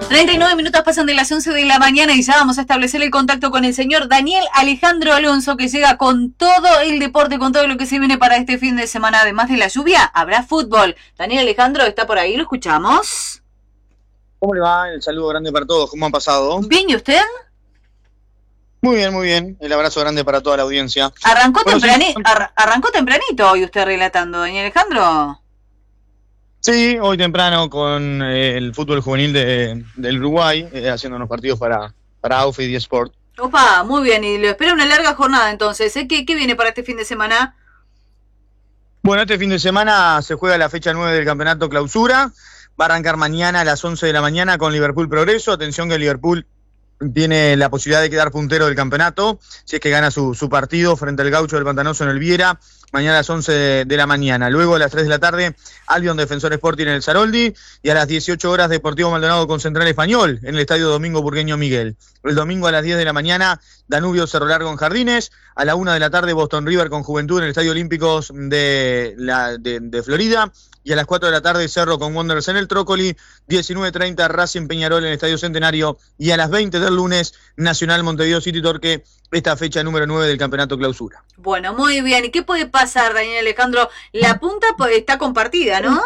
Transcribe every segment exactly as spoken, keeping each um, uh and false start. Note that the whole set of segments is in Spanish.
treinta y nueve minutos pasan de las once de la mañana y ya vamos a establecer el contacto con el señor Daniel Alejandro Alonso, que llega con todo el deporte, con todo lo que se viene para este fin de semana. Además de la lluvia, habrá fútbol. Daniel Alejandro está por ahí, lo escuchamos. ¿Cómo le va? El saludo grande para todos, ¿cómo han pasado? Bien, ¿y usted? Muy bien, muy bien. El abrazo grande para toda la audiencia. Arrancó, bueno, temprani sí. ar arrancó tempranito hoy usted relatando, Daniel Alejandro. Sí, hoy temprano con eh, el fútbol juvenil de, del Uruguay, eh, haciendo unos partidos para, para AUF y Sport. Opa, muy bien, y lo espera una larga jornada entonces, ¿eh? ¿Qué, ¿Qué viene para este fin de semana? Bueno, este fin de semana se juega la fecha nueve del campeonato Clausura. Va a arrancar mañana a las once de la mañana con Liverpool Progreso. Atención que Liverpool tiene la posibilidad de quedar puntero del campeonato, si es que gana su, su partido frente al Gaucho del Pantanoso en el Viera, mañana a las once de, de la mañana. Luego a las tres de la tarde, Albion Defensor Sporting en el Saroldi, y a las dieciocho horas, Deportivo Maldonado con Central Español en el Estadio Domingo Burgueño Miguel. El domingo a las diez de la mañana, Danubio Cerro Largo en Jardines. A la una de la tarde, Boston River con Juventud en el Estadio Olímpicos de, la, de, de Florida. Y a las cuatro de la tarde, Cerro con Wanderers en el Trócoli. diecinueve treinta, Racing Peñarol en el Estadio Centenario. Y a las veinte del lunes, Nacional Montevideo City Torque, esta fecha número nueve del campeonato Clausura. Bueno, muy bien. ¿Y qué puede pasar, Daniel Alejandro? La punta está compartida, ¿no?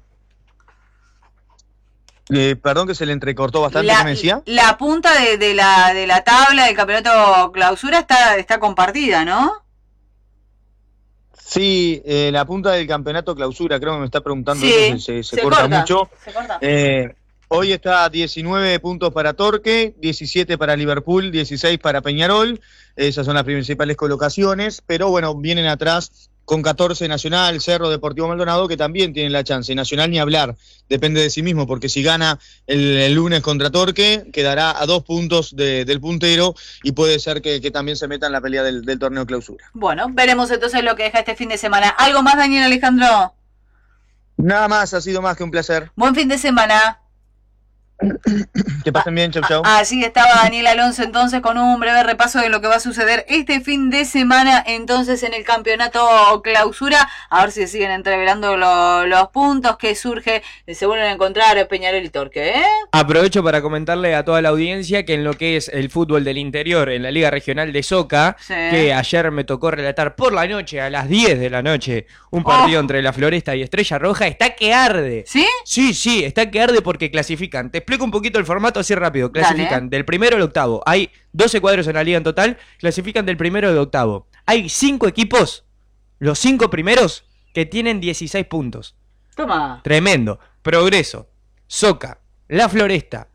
Eh, perdón que se le entrecortó bastante, la, ¿qué me decía? La punta de, de, la, de la tabla del campeonato Clausura está, está compartida, ¿no? Sí, eh, la punta del campeonato Clausura, creo que me está preguntando, sí, eso, se, se, se, se corta, corta mucho. Se corta. Eh, hoy está diecinueve puntos para Torque, diecisiete para Liverpool, dieciséis para Peñarol. Esas son las principales colocaciones, pero bueno, vienen atrás con catorce Nacional, Cerro, Deportivo Maldonado, que también tienen la chance. Nacional ni hablar, depende de sí mismo, porque si gana el, el lunes contra Torque, quedará a dos puntos de, del puntero y puede ser que, que también se meta en la pelea del, del torneo Clausura. Bueno, veremos entonces lo que deja este fin de semana. ¿Algo más, Daniel Alejandro? Nada más, ha sido más que un placer. Buen fin de semana. Que pasen bien, chau chau. Así estaba Daniel Alonso entonces con un breve repaso de lo que va a suceder este fin de semana entonces en el campeonato Clausura. A ver si se siguen entreverando lo, los puntos que surge, se vuelven a encontrar Peñarol y Torque, ¿eh? Aprovecho para comentarle a toda la audiencia que en lo que es el fútbol del interior, en la Liga Regional de Soca, sí. que ayer me tocó relatar por la noche, a las diez de la noche, un partido oh. entre La Floresta y Estrella Roja, está que arde. ¿Sí? Sí, sí, está que arde porque clasifican. Te explico un poquito el formato así rápido. Clasifican Dale. del primero al octavo. Hay doce cuadros en la liga en total. Clasifican del primero al octavo. Hay cinco equipos, los cinco primeros, que tienen dieciséis puntos. Toma. Tremendo. Progreso, Soca, La Floresta,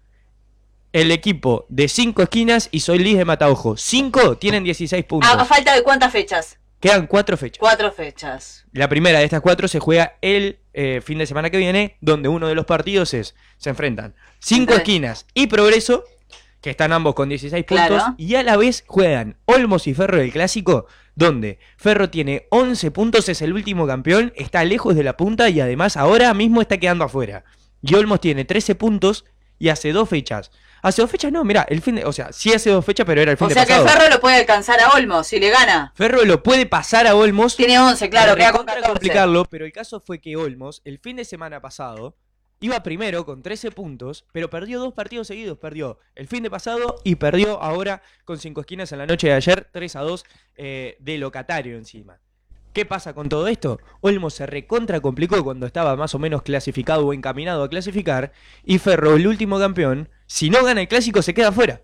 el equipo de cinco esquinas y Solís de Mataojo. Cinco tienen dieciséis puntos. ¿A falta de cuántas fechas? Quedan cuatro fechas. Cuatro fechas. La primera de estas cuatro se juega el eh, fin de semana que viene, donde uno de los partidos es, se enfrentan Cinco Entonces, Esquinas y Progreso, que están ambos con dieciséis puntos, claro. y a la vez juegan Olmos y Ferro del Clásico, donde Ferro tiene once puntos, es el último campeón, está lejos de la punta y además ahora mismo está quedando afuera. Y Olmos tiene trece puntos y hace dos fechas. Hace dos fechas no, mirá, el fin de, o sea, sí hace dos fechas, pero era el fin o de sea pasado. O sea que Ferro lo puede alcanzar a Olmos si le gana. Ferro lo puede pasar a Olmos. Tiene once, claro, queda con catorce. complicarlo, pero el caso fue que Olmos, el fin de semana pasado, iba primero con trece puntos, pero perdió dos partidos seguidos. Perdió el fin de pasado y perdió ahora con cinco esquinas en la noche de ayer, tres a dos eh, de locatario encima. ¿Qué pasa con todo esto? Olmos se recontra complicó cuando estaba más o menos clasificado o encaminado a clasificar. Y Ferro, el último campeón, si no gana el clásico se queda afuera.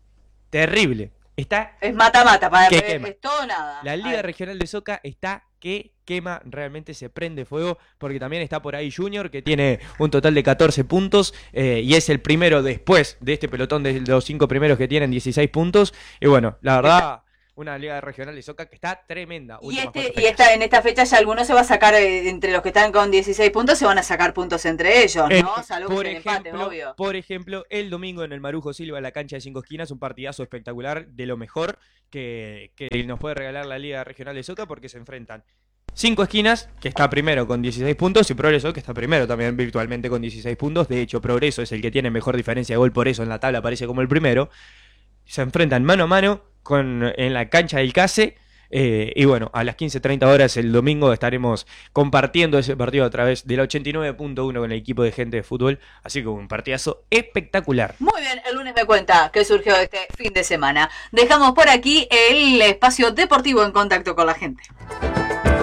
Terrible. Está es mata-mata, para que es, quema. Es todo nada. La Liga Regional de Soca está que quema, realmente se prende fuego, porque también está por ahí Junior, que tiene un total de catorce puntos, eh, y es el primero después de este pelotón de los cinco primeros que tienen dieciséis puntos. Y bueno, la verdad... una liga regional de Soca que está tremenda. Y, este, y esta, en esta fecha ya algunos se va a sacar, eh, entre los que están con dieciséis puntos, se van a sacar puntos entre ellos, ¿no? Eh, Salvo por, que ejemplo, empate, obvio. por ejemplo, el domingo en el Marujo Silva, en la cancha de cinco esquinas, un partidazo espectacular, de lo mejor que, que nos puede regalar la liga regional de Soca, porque se enfrentan cinco esquinas, que está primero con dieciséis puntos, y Progreso, que está primero también virtualmente con dieciséis puntos. De hecho, Progreso es el que tiene mejor diferencia de gol, por eso en la tabla aparece como el primero. Se enfrentan mano a mano con, en la cancha del Case, Eh, y bueno, a las quince treinta horas el domingo estaremos compartiendo ese partido a través de la ochenta y nueve punto uno con el equipo de Gente de Fútbol. Así que un partidazo espectacular. Muy bien, el lunes me cuenta qué surgió este fin de semana. Dejamos por aquí el espacio deportivo en contacto con la gente.